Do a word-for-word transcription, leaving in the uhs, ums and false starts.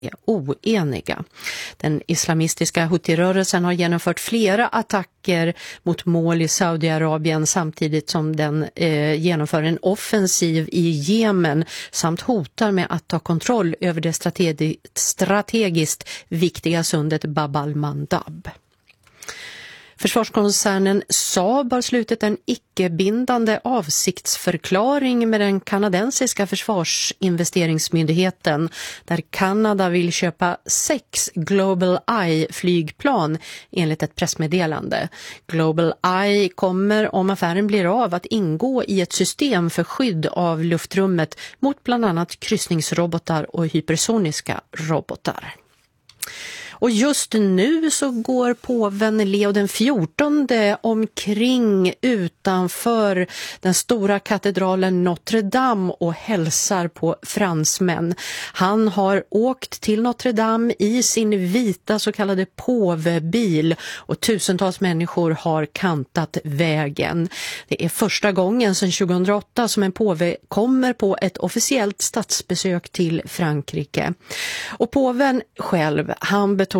är oeniga. Den islamistiska Houthi-rörelsen har genomfört flera attacker mot mål i Saudiarabien samtidigt som den eh, genomför en offensiv i Jemen samt hotar med att ta kontroll över det strategi- strategiskt viktiga sundet Bab al-Mandab. Försvarskoncernen Saab har slutit en icke-bindande avsiktsförklaring med den kanadensiska försvarsinvesteringsmyndigheten där Kanada vill köpa sex Global Eye-flygplan enligt ett pressmeddelande. Global Eye kommer om affären blir av att ingå i ett system för skydd av luftrummet mot bland annat kryssningsrobotar och hypersoniska robotar. Och just nu så går påven Leo den fjortonde omkring utanför den stora katedralen Notre Dame och hälsar på fransmän. Han har åkt till Notre Dame i sin vita så kallade påvebil och tusentals människor har kantat vägen. Det är första gången sedan tjugohundraåtta som en påve kommer på ett officiellt statsbesök till Frankrike. Och påven själv, han